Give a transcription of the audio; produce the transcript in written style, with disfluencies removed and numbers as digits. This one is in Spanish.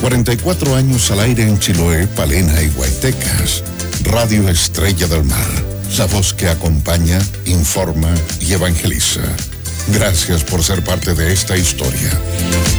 44 años al aire en Chiloé, Palena y Guaytecas. Radio Estrella del Mar. La voz que acompaña, informa y evangeliza. Gracias por ser parte de esta historia.